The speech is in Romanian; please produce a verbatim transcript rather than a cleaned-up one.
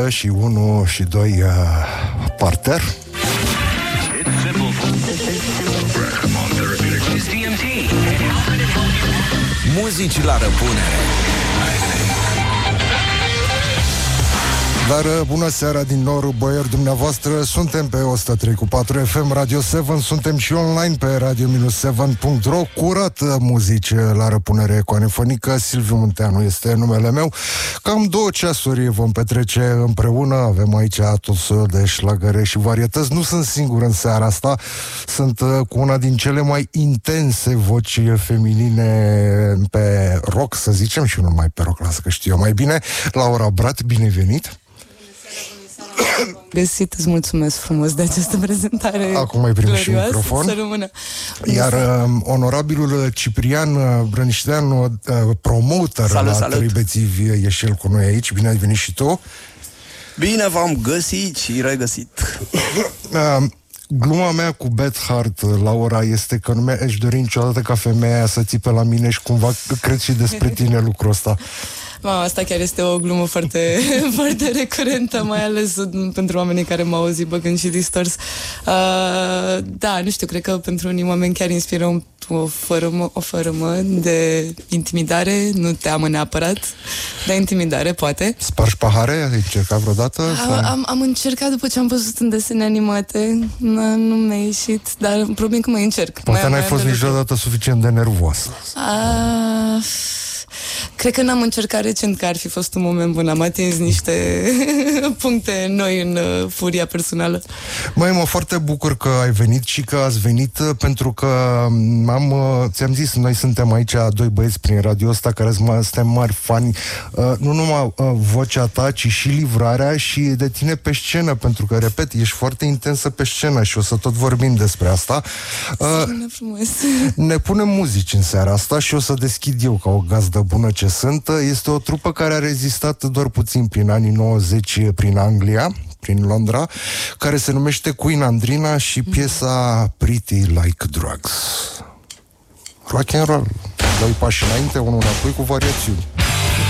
voce și unu și doi uh, parter. Muzici la răpunere. Dar bună seara din nou, băieri dumneavoastră. Suntem pe o sută trei cu patru F M Radio șapte. Suntem și online pe radio șapte punct ro. Curat muzici la răpunere ecoanefonică. Silviu Munteanu este numele meu. Cam două ceasuri vom petrece împreună. Avem aici tot soiul de șlagăre și varietăți. Nu sunt singur în seara asta. Sunt cu una din cele mai intense voci feminine pe rock, să zicem, și nu numai pe rock, lasă că știu eu mai bine. Laura Brat, bine venit! Găsit, îți mulțumesc frumos de această prezentare. Acum mai primim și microfon. Iar uh, onorabilul Ciprian Brăniștean, uh, promoter salut, la salut. Trei Bețivi, e și el cu noi aici. Bine ai venit și tu. Bine v-am găsit și regăsit. uh, Gluma mea cu Beth Hart, Laura, este că nu mi-aș dori niciodată ca femeia să țipe la mine și cumva cred și despre tine lucrul ăsta. Mama, asta chiar este o glumă foarte, foarte recurentă, mai ales pentru oamenii care m-au auzit băgând și distors. Uh, da, nu știu, cred că pentru unii oameni chiar inspiră un, o, fărâmă, o fărâmă de intimidare, nu teamă neapărat, dar intimidare, poate. Spargi pahare? Ai încercat vreodată? Am, am, am încercat după ce am văzut în desene animate, nu, nu mi-a ieșit, dar probabil că mai încerc. Poate mai, n-ai mai fost niciodată suficient de nervoasă. Uh, Cred că n-am încercat recent, că ar fi fost un moment bun. Am atins niște puncte noi în uh, furia personală. Măi, mă foarte bucur că ai venit și că ați venit, pentru că am, uh, ți-am zis, noi suntem aici doi băieți prin radio ăsta care suntem mari fani, uh, nu numai uh, vocea ta, ci și livrarea și de tine pe scenă, pentru că, repet, ești foarte intensă pe scenă și o să tot vorbim despre asta. Uh, frumos. Ne punem muzici în seara asta și o să deschid eu ca o gazdă bună ce sunt. Este o trupă care a rezistat doar puțin prin anii nouăzeci prin Anglia, prin Londra, care se numește Queen Andrina și piesa Pretty Like Drugs. Rock and roll. Doi pași înainte, unul înapoi cu variațiuni.